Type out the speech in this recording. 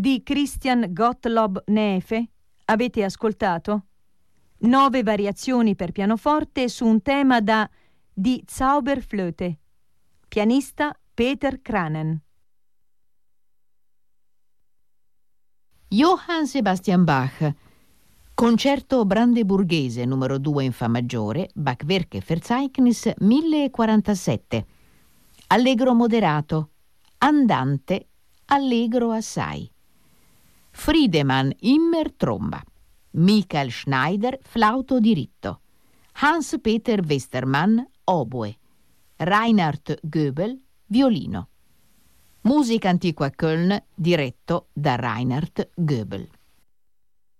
di Christian Gottlob Neefe, avete ascoltato 9 variazioni per pianoforte su un tema da Die Zauberflöte, pianista Peter Kranen. Johann Sebastian Bach, concerto brandeburghese numero 2 in fa maggiore, Bachwerke Verzeichnis 1047, allegro moderato, andante, allegro assai. Friedemann immer tromba, Michael Schneider flauto diritto, Hans-Peter Westermann oboe, Reinhard Goebel violino. Musica Antiqua Köln diretto da Reinhard Goebel.